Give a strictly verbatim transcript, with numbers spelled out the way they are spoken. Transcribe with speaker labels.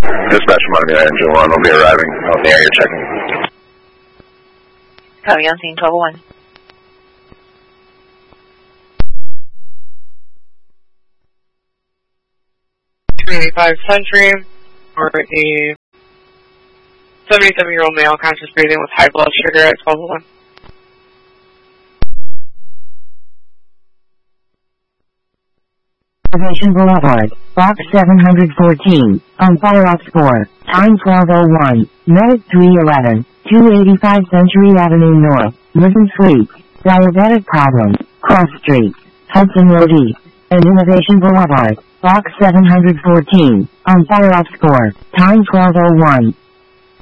Speaker 1: Dispatch Miami Engine one will be arriving on the area checking.
Speaker 2: Copy on scene twelve oh one.
Speaker 3: two eighty-five Century, or a seventy-seven-year-old male conscious breathing with high blood sugar at twelve oh one.
Speaker 4: Elevation Boulevard, Box seven hundred fourteen, on Fire Ops four, time twelve oh one, Medic three eleven, two eighty-five Century Avenue North, Living Sleep, Diabetic Problem, Cross Street, Hudson Road East, and Innovation Boulevard, Box seven hundred fourteen, on Fire Ops four, time twelve oh one.